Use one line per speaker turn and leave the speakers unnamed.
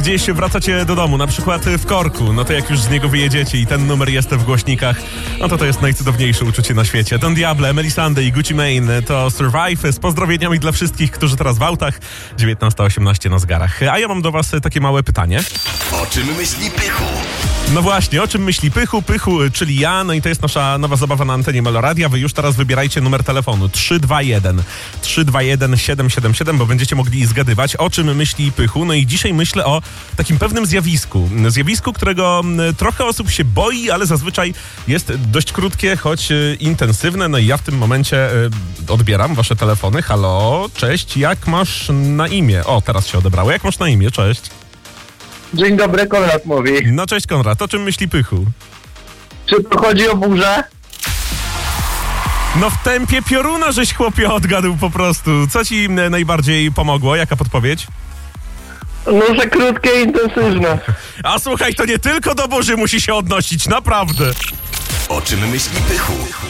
Gdzieś wracacie do domu, na przykład w korku, no to jak już z niego wyjedziecie i ten numer jest w głośnikach, no to jest najcudowniejsze uczucie na świecie. Don Diable, Melisande i Gucci Mane to Survive z pozdrowieniami dla wszystkich, którzy teraz w autach. 19:18 na zegarach. A ja mam do was takie małe pytanie.
O czym myśli Pychu?
No właśnie, o czym myśli Pychu? Pychu, czyli ja, no i to jest nasza nowa zabawa na antenie Meloradia. Wy już teraz wybierajcie numer telefonu 321 777, bo będziecie mogli zgadywać, o czym myśli Pychu. No i dzisiaj myślę o takim pewnym zjawisku, którego trochę osób się boi, ale zazwyczaj jest dość krótkie, choć intensywne. No i ja w tym momencie odbieram wasze telefony. Halo, cześć, jak masz na imię? O, teraz się odebrało. Jak masz na imię? Cześć.
Dzień dobry, Konrad mówi.
No cześć Konrad, o czym myśli Pychu?
Czy to chodzi o burzę?
No w tempie pioruna żeś chłopie odgadł po prostu. Co ci najbardziej pomogło? Jaka podpowiedź?
No, że krótkie i intensywne.
A słuchaj, to nie tylko do burzy musi się odnosić, naprawdę.
O czym myśli Pychu?